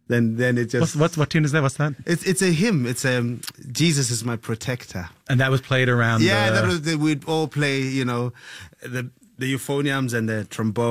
then it just... What tune is that? What's that? It's a hymn. It's Jesus is my protector. And that was played around... Yeah, we'd all play, the euphoniums and the trombone.